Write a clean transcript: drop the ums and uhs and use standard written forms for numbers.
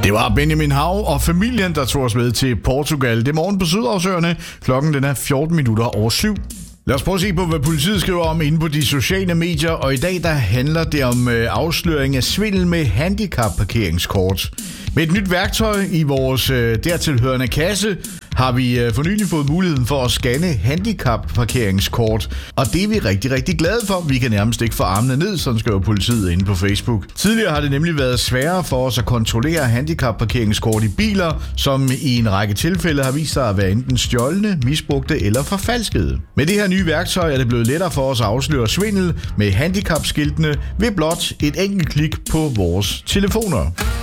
Det var Benjamin Hav og familien, der tog os med til Portugal. Det er morgen på Sydhavsøerne. Klokken den er 7:14. Lad os prøve at se på, hvad politiet skriver om inde på de sociale medier. Og i dag der handler det om afsløring af svindel med handicapparkeringskort. Med et nyt værktøj i vores dertilhørende kasse har vi for nylig fået muligheden for at scanne handicapparkeringskort. Og det er vi rigtig, rigtig glade for. Vi kan nærmest ikke få armene ned, sådan skriver politiet inde på Facebook. Tidligere har det nemlig været sværere for os at kontrollere handicapparkeringskort i biler, som i en række tilfælde har vist sig at være enten stjålne, misbrugte eller forfalskede. Med det her nye værktøj er det blevet lettere for os at afsløre svindel med handicapskiltene ved blot et enkelt klik på vores telefoner.